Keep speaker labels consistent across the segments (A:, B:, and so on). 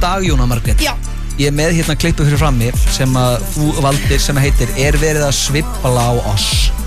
A: dag, Jóna Margrét.
B: Já.
A: Ég með hérna klippu fyrir frammi sem að þú valdir sem að heitir verið að svindla á oss?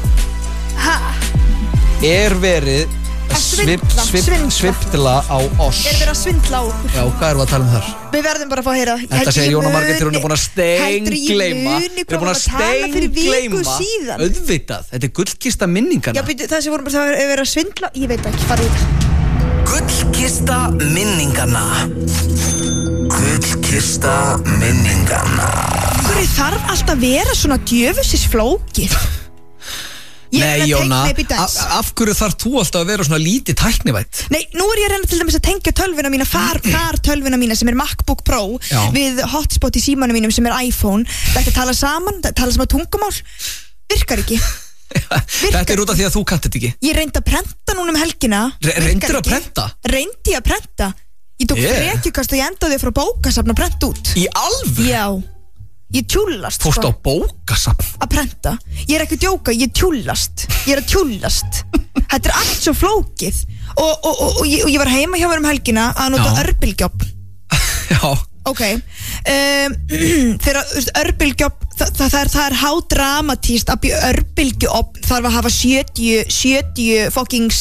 A: Verið að svindla á oss?
B: Verið að svindla á okkur?
A: Já, hvað erum við að tala þar?
B: Við verðum bara að fá að heyra.
A: Þetta segir Jóna Margrét þegar hún búin að steingleyma.
B: Búin að tala fyrir viku síðan.
A: Auðvitað, þetta gullkista minningana.
B: Já, það sem vorum bara að vera að svindla. Ég veit ekki, farið í það.
C: Gullkista minningana. Gullkista minningana.
B: Hverju þarf alltaf að vera svona djöfusis flókið?
A: Nei, Jóna, af hverju þarf þú alltaf að vera svona lítið tæknivætt?
B: Nei, nú er ég að reyna til dæmis að tengja tölvuna mína, far tölvuna mína sem er MacBook Pro við hotspot í símanum mínum sem er iPhone. Þetta tala saman tungumál, virkar ekki.
A: Þetta er út af því að þú kannt þetta ekki.
B: Ég reyndi að prenta núna helgina.
A: Reyndir að prenta?
B: Reyndi að prenta. Ég tók frekjukast og ég endaði frá bókasafn að prenta út.
A: Í alvöru?
B: Já. Ég tjúllast.
A: Fórstu á bókasafn?
B: Að prenta. Ég er ekki að djóka, ég er að tjúllast. Þetta er allt svo flókið. Og ég var heima hjá mér helgina að nota örbylgjófn.
A: Já.
B: Ok. Þegar örbylgjófn, það er hádramatískt að örbylgjófn þarf að hafa 70 fuckings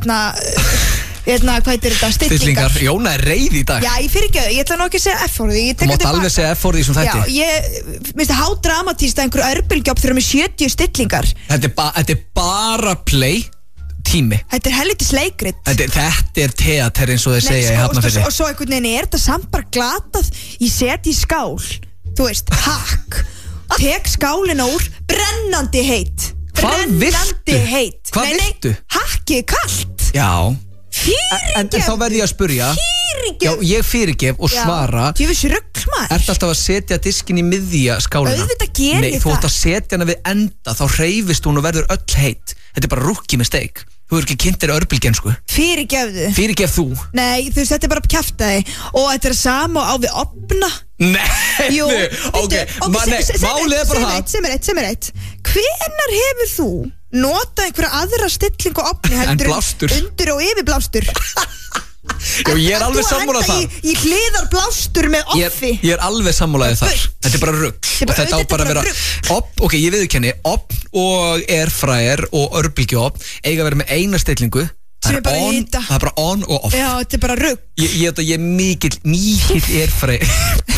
B: hvað heitir þetta, stillingar.
A: Jóna er reið í dag.
B: Já, ég ætla nú ekki að segja F-orði.
A: Þú mátt alveg segja F-orði í svona þætti.
B: Já, ég minnst það hádramatískt að einhver örbylgjófn þurfa með 70 stillingar.
A: Þetta er bara play tími.
B: Þetta er helvitis leikrit.
A: Þetta er teater eins og þeir segja í Hafnarfirði.
B: Og svo einhvern veginn er þetta samt bara glatað. Ég seti í skál, þú veist, hakk. Tek skálina úr, brennandi heitt.
A: Hvað viltu? Hvað viltu?
B: Hakkið kalt.
A: Já. En þá verð ég að spurja. Já, ég fyrirgef og svara.
B: Ég veist rugl maður.
A: Ertu alltaf að setja diskin í miðja skálina?
B: Auðvitað gerir
A: Nei, þú átt að setja hana við enda. Þá hreyfist hún og verður öll heitt. Þetta er bara rookie mistake. Þú er ekki kynntir örbylgjan, sko.
B: Fyrirgefðu.
A: Fyrirgef þú.
B: Nei, þú veist, þetta er bara kjaftaði. Og þetta er sama á við opna.
A: Nei,
B: jú,
A: málið er bara það.
B: Sem er eitt. Hvenær hefur þú notað einhverja aðra stillingu á opni
A: en blástur?
B: Undir og yfir blástur.
A: Já, ég er alveg sammálaðið þar.
B: Í hliðar blástur með offi.
A: Ég er alveg sammálaðið þar. Þetta er bara rugl. Og þetta á bara að vera ok, ég viðurkenni, opn og airfryer og örbylgjuofn eiga að vera með eina stillingu. Það er bara on og off.
B: Já, þetta er bara rugl.
A: Ég er mikill airfryer.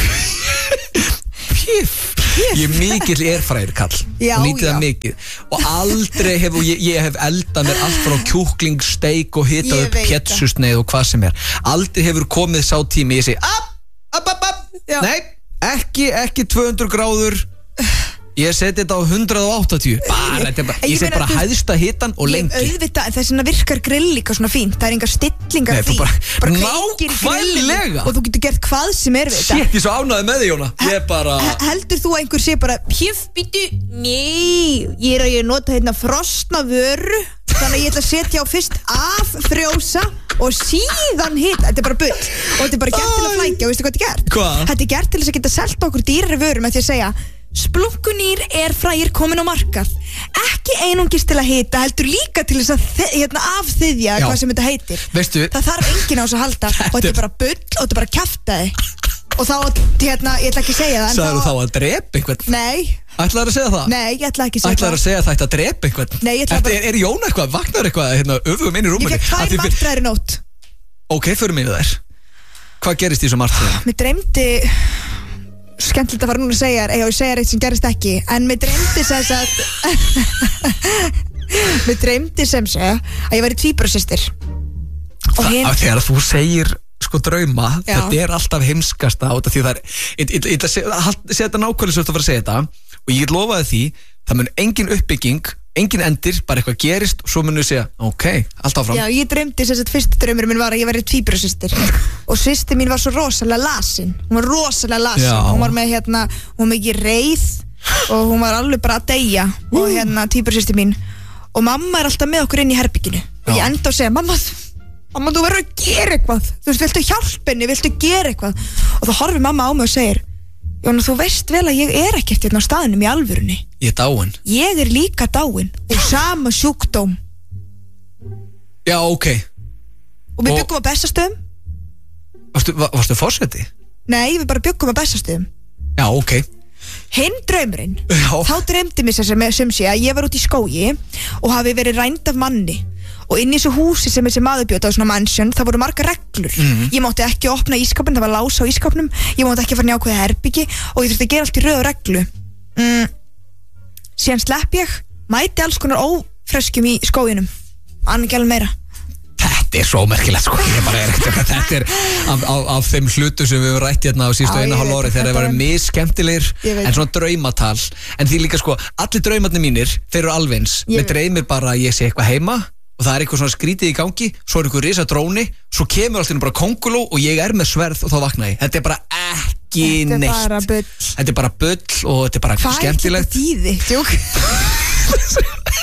A: Ég er mikill airfryer kall.
B: Já,
A: nýtið það mikið. Og aldrei ég hef eldað mér allt frá kjúkling, steik og hitað upp pétsusneið og hvað sem er. Aldrei hefur komið sá tími ég segi Nei, ekki 200 gráður. Ég seti þetta á 180. Ég seti bara hæðsta hitan og lengi.
B: Auðvitað, en það er svona virkar grill líka svona fínt. Það er enga stillingar því.
A: Nákvæmlega.
B: Og þú getur gert hvað sem er við þetta.
A: Shit, ég svo ánæði með því, Jóna.
B: Heldur þú að einhver sé bara býtu, nei, ég er að nota hérna frosna vöru. Þannig að ég ætla að setja á fyrst af frjósa og síðan hita. Þetta er bara bull. Og þetta er bara gert til að flækja. Og veistu hvað þetta er gert?
A: Hvað?
B: Þetta er gert til þess að geta selt okkur dýrari vöru með því að segja splunkunýr airfryer komin á markað. Ekki einungis til að hita, heldur líka til þess að afþiðja hvað sem þetta heitir.
A: Veistu?
B: Það þarf enginn á þess að halda. Og þetta er bara bull og þetta er bara kjaftaði. Og þá, ég ætla ekki að segja það.
A: Sagðir þú þá að drepa einhvern?
B: Nei.
A: Ætlaður að segja það?
B: Nei, ég ætla ekki að segja það.
A: Ætlaður að segja það að drepa einhvern?
B: Nei, ég ætla bara...
A: Er Jóna eitthvað, vaknar eitthvað, öfum inn í rúminu?
B: Ég fekk 2 martraðir í nótt.
A: Ok, förum við þær. Hvað gerist í þessum martraðum?
B: Mér dreymdi... Skemmtilegt að fara núna að segja ég segja eitt sem gerist ekki. En mér dreymdi mér dreymdi sem segja að ég væri tvíburasystir.
A: Þegar þú segir sko drauma, þetta er alltaf heimskasta út af því það er, ég segja þetta nákvæmlega svo að fara að segja þetta og ég lofaði því, það mun engin uppbygging, engin endir, bara eitthvað gerist og svo mun við segja, ok, allt áfram.
B: Já, ég dreymdi þess að fyrsti draumur minn var að ég væri tvíburasystir og systir mín var svo rosalega lasin, hún var rosalega lasin. Já. Hún var með hún var mikið reið og hún var alveg bara að deyja og tvíburasystir mín og mamma er alltaf með okkur inn í herbygginu og ég enda að segja, mamma, þú verður að gera eitthvað, þú veist, viltu hjálpa henni, viltu gera eitthvað og þá horfir mamma á mig og segir, Jóna, þú veist vel að ég er ekkert hérna á staðinum í alvörunni.
A: Ég er dáin.
B: Ég er líka dáin og sama sjúkdóm.
A: Já, ok.
B: Og við byggum á Bessastöðum.
A: Varstu forseti?
B: Nei, við bara byggum að Bessastöðum.
A: Já, ok.
B: Hinn draumurinn,
A: Já.
B: þá dreymdi mér sem sé að ég var út í skógi og hafi verið rænd af manni og inn í þessu húsi sem þessi maður bjóta á svona mansion, það voru margar reglur. Ég mátti ekki opna ískapin, það var lás á ískapnum, ég mátti ekki fara ákveðið herbyggi og ég þurfti að gera allt í röð og reglu. Síðan slepp ég, mæti alls konar ófreskjum í skóginum, annað ekki alveg meira.
A: Þetta svo merkilegt sko. Ég bara þetta af þeim hlutu sem við höfum rætt hérna á síðustu 1,5 ári þegar þeir varu misskemmtilegir en svona draumatal. En því líka sko, allir draumarnir mínir, þeir eru alveg eins. Mér dreymir bara að ég sé eitthvað heima og það eitthvað svona skrítið í gangi, svo eitthvað risa dróni, svo kemur alltaf bara kónguló og ég með sverð og þá vakna ég. Þetta bara ekki neitt. Þetta bara bull og þetta bara skemmtilegt.
B: Hvað er þetta tíði?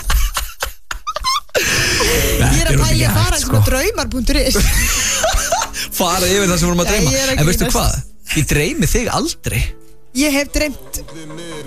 B: Ég að pæli að fara sko. Draumar.is
A: Fara yfir það sem vorum að dreyma. En veistu hvað? Ég dreymi þig aldrei.
B: Ég hef dreymt